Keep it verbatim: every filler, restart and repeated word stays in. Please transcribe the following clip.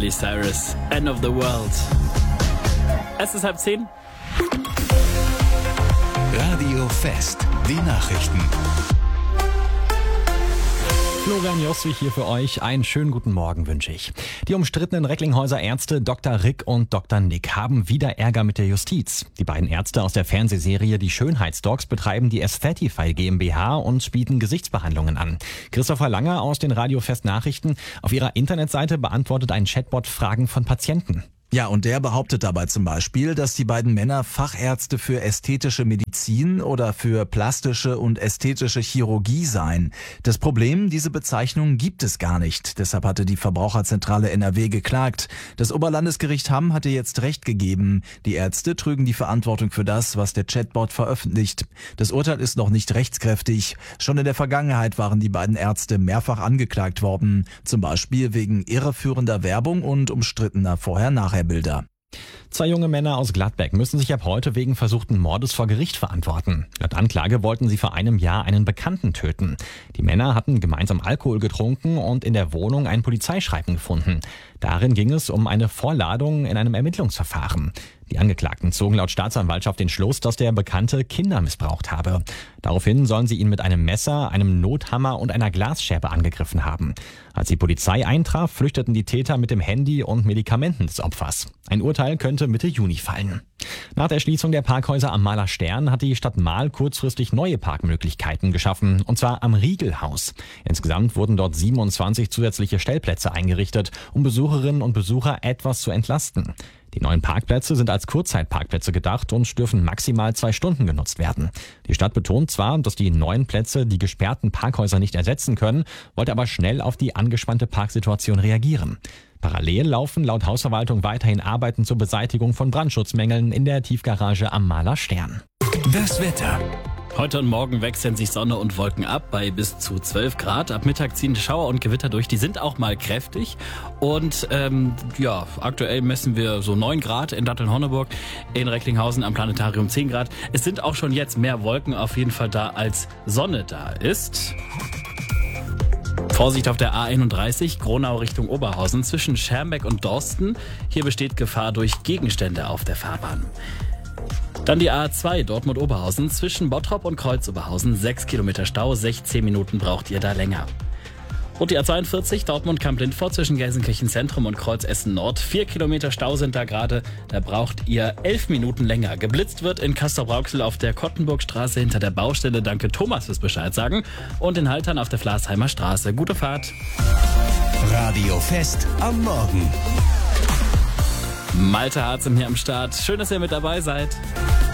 Miley Cyrus, End of the World. Es ist halb zehn. Radio Fest, die Nachrichten. Florian Joswig hier für euch. Einen schönen guten Morgen wünsche ich. Die umstrittenen Recklinghäuser Ärzte Doktor Rick und Doktor Nick haben wieder Ärger mit der Justiz. Die beiden Ärzte aus der Fernsehserie Die Schönheitsdocs betreiben die Aesthetify GmbH und bieten Gesichtsbehandlungen an. Christopher Langer aus den Radio Fest Nachrichten. Auf ihrer Internetseite beantwortet ein Chatbot Fragen von Patienten. Ja, und der behauptet dabei zum Beispiel, dass die beiden Männer Fachärzte für ästhetische Medizin oder für plastische und ästhetische Chirurgie seien. Das Problem, diese Bezeichnung gibt es gar nicht. Deshalb hatte die Verbraucherzentrale N R W geklagt. Das Oberlandesgericht Hamm hatte jetzt Recht gegeben. Die Ärzte trügen die Verantwortung für das, was der Chatbot veröffentlicht. Das Urteil ist noch nicht rechtskräftig. Schon in der Vergangenheit waren die beiden Ärzte mehrfach angeklagt worden. Zum Beispiel wegen irreführender Werbung und umstrittener Vorher-Nachher Bilder. Zwei junge Männer aus Gladbeck müssen sich ab heute wegen versuchten Mordes vor Gericht verantworten. Laut Anklage wollten sie vor einem Jahr einen Bekannten töten. Die Männer hatten gemeinsam Alkohol getrunken und in der Wohnung ein Polizeischreiben gefunden. Darin ging es um eine Vorladung in einem Ermittlungsverfahren. Die Angeklagten zogen laut Staatsanwaltschaft den Schluss, dass der Bekannte Kinder missbraucht habe. Daraufhin sollen sie ihn mit einem Messer, einem Nothammer und einer Glasscherbe angegriffen haben. Als die Polizei eintraf, flüchteten die Täter mit dem Handy und Medikamenten des Opfers. Ein Urteil könnte Mitte Juni fallen. Nach der Schließung der Parkhäuser am Mahler Stern hat die Stadt Mahl kurzfristig neue Parkmöglichkeiten geschaffen, und zwar am Riegelhaus. Insgesamt wurden dort siebenundzwanzig zusätzliche Stellplätze eingerichtet, um Besucherinnen und Besucher etwas zu entlasten. Die neuen Parkplätze sind als Kurzzeitparkplätze gedacht und dürfen maximal zwei Stunden genutzt werden. Die Stadt betont zwar, dass die neuen Plätze die gesperrten Parkhäuser nicht ersetzen können, wollte aber schnell auf die angespannte Parksituation reagieren. Parallel laufen laut Hausverwaltung weiterhin Arbeiten zur Beseitigung von Brandschutzmängeln in der Tiefgarage am Mahler Stern. Das Wetter. Heute und morgen wechseln sich Sonne und Wolken ab bei bis zu zwölf Grad. Ab Mittag ziehen Schauer und Gewitter durch. Die sind auch mal kräftig. Und ähm, ja, aktuell messen wir so neun Grad in Datteln-Horneburg, in Recklinghausen am Planetarium zehn Grad. Es sind auch schon jetzt mehr Wolken auf jeden Fall da, als Sonne da ist. Vorsicht auf der A einunddreißig, Gronau Richtung Oberhausen, zwischen Schermbeck und Dorsten. Hier besteht Gefahr durch Gegenstände auf der Fahrbahn. Dann die A zwei, Dortmund-Oberhausen, zwischen Bottrop und Kreuz-Oberhausen, sechs Kilometer Stau, sechzehn Minuten braucht ihr da länger. Und die A zweiundvierzig, Dortmund-Kamp-Lindfort, zwischen Gelsenkirchen Zentrum und Kreuz-Essen-Nord, vier Kilometer Stau sind da gerade, da braucht ihr elf Minuten länger. Geblitzt wird in Castrop-Rauxel auf der Kottenburgstraße hinter der Baustelle, danke Thomas fürs Bescheid sagen, und in Haltern auf der Flasheimer Straße. Gute Fahrt. Radio Fest am Morgen. Malte Harzem hier am Start. Schön, dass ihr mit dabei seid.